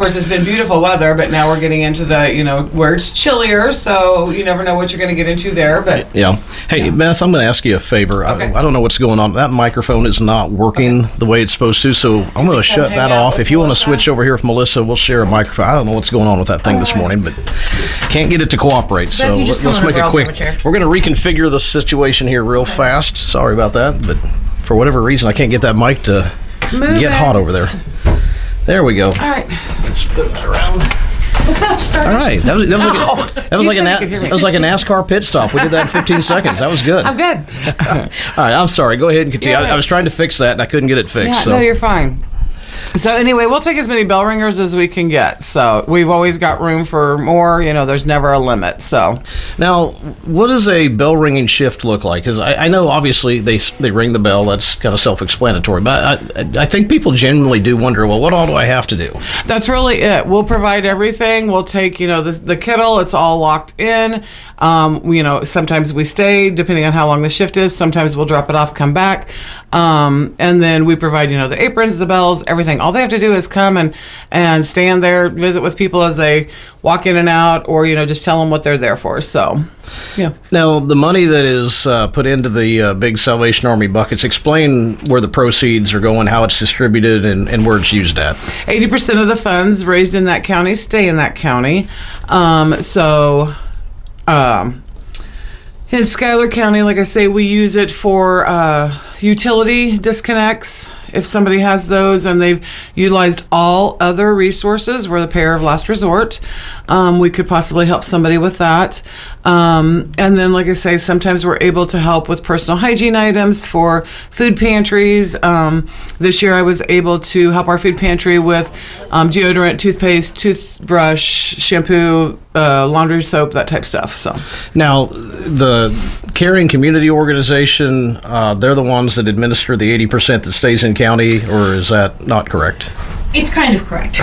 course, it's been beautiful weather, but now we're getting into the, where it's chillier, so you never know what you're going to get into there. But yeah. Hey, Beth, I'm going to ask you a favor. Okay. I don't know what's going on. That microphone is not working the way it's supposed to, so I'm going to shut that off. If you want to switch over here with Melissa, we'll share a microphone. I don't know what's going on with that thing this morning, but can't get it to cooperate. So let's make it quick. We're going to reconfigure the situation here real fast. Sorry about that, but for whatever reason, I can't get that mic to get hot over there. There we go. All right. Let's spin that around. All right. That was like a NASCAR pit stop. We did that in 15 seconds. That was good. I'm good. All right. I'm sorry. Go ahead and continue. I was trying to fix that, and I couldn't get it fixed. No, you're fine. So anyway, we'll take as many bell ringers as we can get. So we've always got room for more. There's never a limit. So now, what does a bell ringing shift look like? Because I know obviously they ring the bell. That's kind of self-explanatory. But I think people genuinely do wonder, well, what all do I have to do? That's really it. We'll provide everything. We'll take the kettle. It's all locked in. Sometimes we stay depending on how long the shift is. Sometimes we'll drop it off, come back, and then we provide the aprons, the bells, everything. All they have to do is come and stand there, visit with people as they walk in and out, or just tell them what they're there for. So, yeah. Now, the money that is put into the big Salvation Army buckets, explain where the proceeds are going, how it's distributed, and where it's used at. 80% of the funds raised in that county stay in that county. In Schuyler County, like I say, we use it for utility disconnects. If somebody has those and they've utilized all other resources, we're the payer of last resort. We could possibly help somebody with that. And then, like I say, sometimes we're able to help with personal hygiene items for food pantries. This year I was able to help our food pantry with deodorant, toothpaste, toothbrush, shampoo, laundry soap, that type stuff. So now, the Caring Community Organization, they're the ones that administer the 80% that stays in county, or is that not correct? It's kind of correct.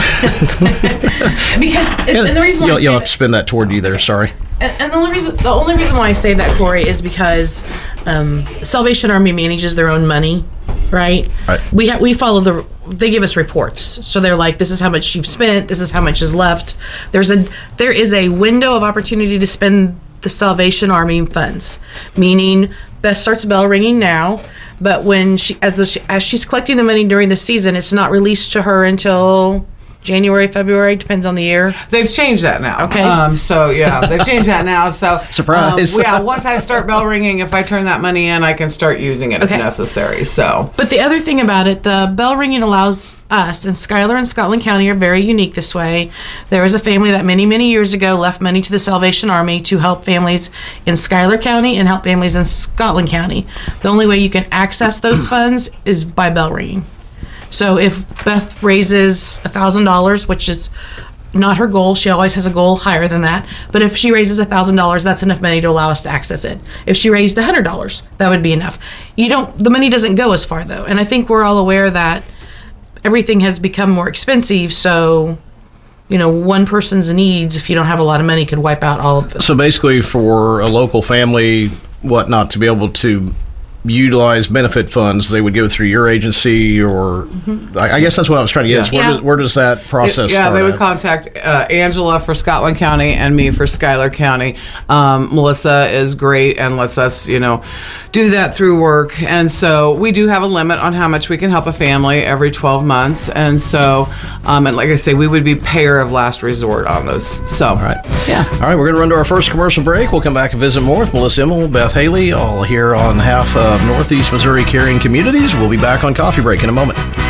Because and the reason why you'll have to spin that toward you there, sorry. And the only reason why I say that, Corey, is because Salvation Army manages their own money, right? Right. We follow they give us reports. So they're like, this is how much you've spent, this is how much is left. There is a window of opportunity to spend the Salvation Army funds, meaning Beth starts bell ringing now, but when as she's collecting the money during the season, it's not released to her until January, February, depends on the year. They've changed that now. Okay. They've changed that now. So surprise. Once I start bell ringing, if I turn that money in, I can start using it if necessary. So, but the other thing about it, the bell ringing allows us, and Schuyler and Scotland County are very unique this way. There was a family that many, many years ago left money to the Salvation Army to help families in Schuyler County and help families in Scotland County. The only way you can access those funds is by bell ringing. So if Beth raises $1,000, which is not her goal, she always has a goal higher than that, but if she raises $1,000, that's enough money to allow us to access it. If she raised $100, that would be enough. The money doesn't go as far, though, and I think we're all aware that everything has become more expensive, so one person's needs, if you don't have a lot of money, could wipe out all of it. So basically, for a local family, whatnot, to be able to utilize benefit funds, they would go through your agency, or I guess that's what I was trying to get. Yeah. Where does that process start? They would contact Angela for Scotland County and me for Schuyler County. Melissa is great and lets us, do that through work. And so we do have a limit on how much we can help a family every 12 months. And so, and like I say, we would be payer of last resort on those. So, all right. Yeah. All right, we're going to run to our first commercial break. We'll come back and visit more with Melissa Immel, Beth Haley, all here on behalf of Northeast Missouri Caring Communities. We'll be back on Coffee Break in a moment.